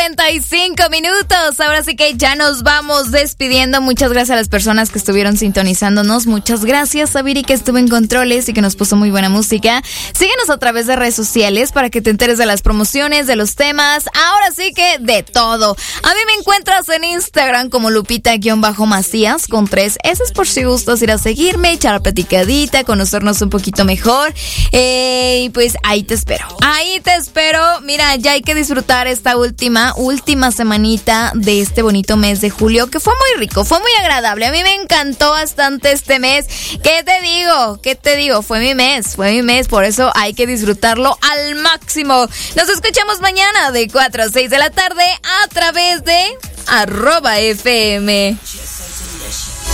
35 minutos. Ahora sí que ya nos vamos despidiendo. Muchas gracias a las personas que estuvieron sintonizándonos. Muchas gracias a Viri, que estuvo en controles y que nos puso muy buena música. Síguenos a través de redes sociales para que te enteres de las promociones, de los temas. Ahora sí que de todo. A mí me encuentras en Instagram como Lupita-Macías con 3 S por si gustas ir a seguirme, echar la platicadita, conocernos un poquito mejor. Y pues ahí te espero. Mira, ya hay que disfrutar esta última semanita de este bonito mes de julio, que fue muy rico, fue muy agradable. A mí me encantó bastante este mes. ¿Qué te digo? Fue mi mes, por eso hay que disfrutarlo al máximo. Nos escuchamos mañana de 4 a 6 de la tarde a través de @FM.